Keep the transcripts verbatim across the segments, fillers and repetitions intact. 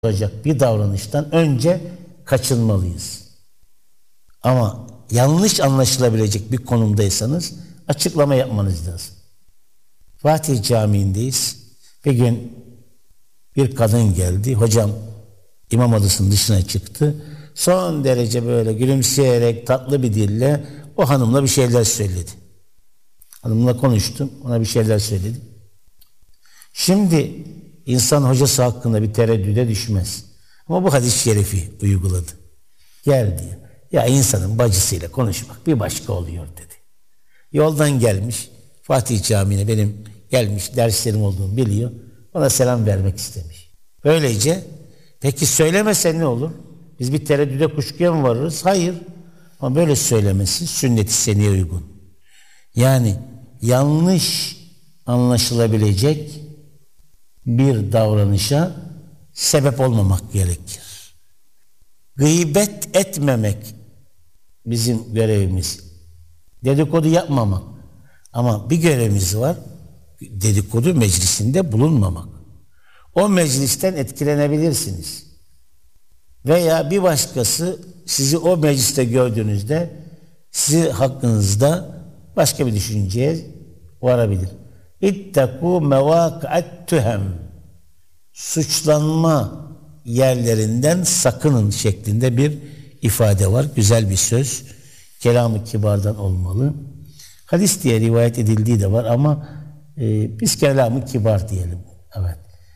olacak bir davranıştan önce kaçınmalıyız. Ama yanlış anlaşılabilecek bir konumdaysanız açıklama yapmanız lazım. Fatih Camii'ndeyiz. Bir gün bir kadın geldi. Hocam imam odasının dışına çıktı. Son derece böyle gülümseyerek tatlı bir dille o hanımla bir şeyler söyledi. Hanımla konuştum. Ona bir şeyler söyledi. Şimdi insan hocası hakkında bir tereddüde düşmez. Ama bu hadis-i şerifi uyguladı. Gel diyor. Ya insanın bacısıyla konuşmak bir başka oluyor dedi. Yoldan gelmiş. Fatih Camii'ne benim gelmiş derslerim olduğunu biliyor. Ona selam vermek istemiş. Böylece peki söylemese ne olur? Biz bir tereddüde kuşkuya mı varırız? Hayır. Ama böyle söylemesi sünnet-i seniye uygun. Yani yanlış anlaşılabilecek bir davranışa sebep olmamak gerekir. Gıybet etmemek bizim görevimiz. Dedikodu yapmamak. Ama bir görevimiz var. Dedikodu meclisinde bulunmamak. O meclisten etkilenebilirsiniz. Veya bir başkası sizi o mecliste gördüğünüzde sizi hakkınızda başka bir düşünceye varabilir. İttekû mevâkı'at tühem. Suçlanma yerlerinden sakının şeklinde bir ifade var. Güzel bir söz. Kelam-ı kibardan olmalı. Hadis diye rivayet edildiği de var ama e, biz kelam-ı kibar diyelim. Evet.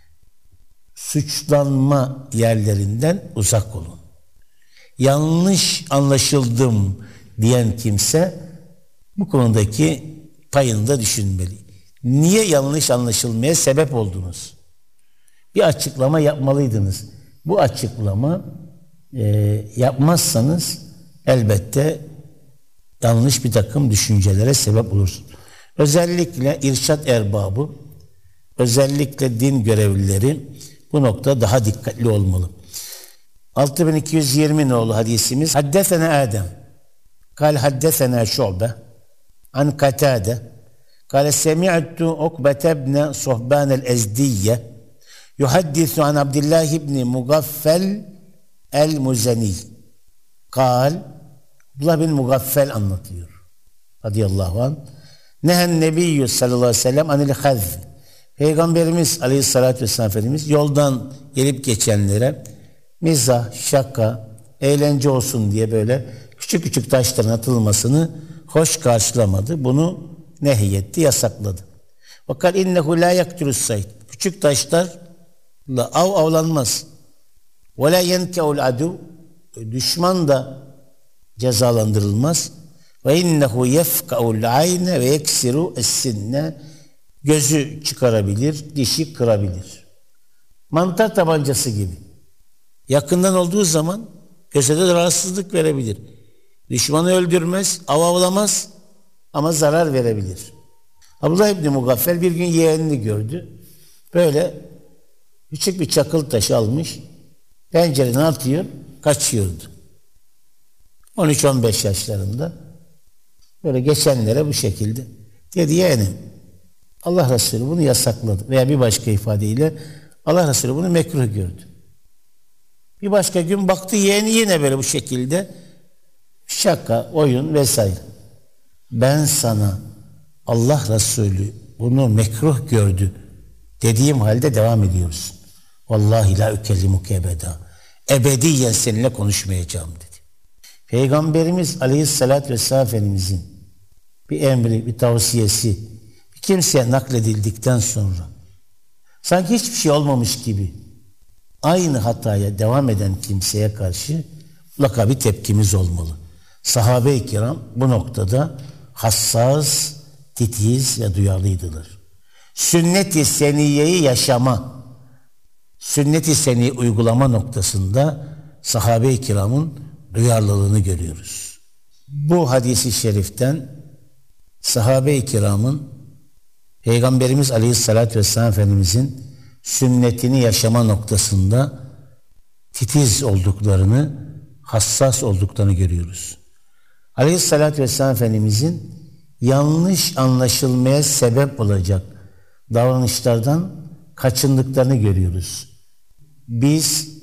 Suçlanma yerlerinden uzak olun. Yanlış anlaşıldım diyen kimse bu konudaki payını da düşünmeli. Niye yanlış anlaşılmaya sebep oldunuz? Bir açıklama yapmalıydınız. Bu açıklama e, yapmazsanız elbette yanlış bir takım düşüncelere sebep olursunuz. Özellikle irşad erbabı, özellikle din görevlileri bu noktada daha dikkatli olmalı. altı bin iki yüz yirmi nolu hadisimiz. Haddesena Adem. Kal haddesena Şu'be. An Katade. Kale semi'tu Ukbete ibn Suhban el-Ezdiyye. Yuhaddisu an Abdullah ibn Mugaffel el-Muzani. Kal. Abdullah bin Mugaffel anlatıyor. Radıyallahu anh. Nehen nebiyyü sallallahu aleyhi ve sellem anil hazv. Peygamberimiz aleyhissalatü vesselam Efendimiz yoldan gelip geçenlere mizah, şaka, eğlence olsun diye böyle küçük küçük taşların atılmasını hoş karşılamadı. Bunu nehyetti, yasakladı. Fakat innehu la yaktulus sayd. Küçük taşlarla av avlanmaz. Ve la yenkeul adu. Düşman da cezalandırılmaz. Ve innehu yefkaul ayne ve yeksiru es-sinne. Gözü çıkarabilir, dişi kırabilir. Mantar tabancası gibi. Yakından olduğu zaman göze de rahatsızlık verebilir. Düşmanı öldürmez, av avlamaz ama zarar verebilir. Abdullah İbni Mugaffel bir gün yeğenini gördü. Böyle küçük bir çakıl taşı almış, pencereden atıyor, kaçıyordu. on üç on beş yaşlarında. Böyle geçenlere bu şekilde. Dedi yeğenim, Allah Resulü bunu yasakladı. Veya bir başka ifadeyle Allah Resulü bunu mekruh gördü. Bir başka gün baktı yeğeni yine böyle bu şekilde şaka, oyun vesaire. Ben sana Allah Resulü bunu mekruh gördü dediğim halde devam ediyorsun. Vallahi la ükellimuke ebeda. Ebediyen seninle konuşmayacağım dedi. Peygamberimiz aleyhissalatü vesselam Efendimizin bir emri, bir tavsiyesi bir kimseye nakledildikten sonra sanki hiçbir şey olmamış gibi aynı hataya devam eden kimseye karşı mutlaka bir tepkimiz olmalı. Sahabe-i kiram bu noktada hassas, titiz ve duyarlıydılar. Sünnet-i seniyeyi yaşama, sünnet-i seniye uygulama noktasında sahabe-i kiramın duyarlılığını görüyoruz. Bu hadis-i şeriften sahabe-i kiramın Peygamberimiz aleyhissalatü vesselam Efendimizin sünnetini yaşama noktasında titiz olduklarını, hassas olduklarını görüyoruz. Aleyhissalatü vesselam Efendimizin yanlış anlaşılmaya sebep olacak davranışlardan kaçındıklarını görüyoruz. Biz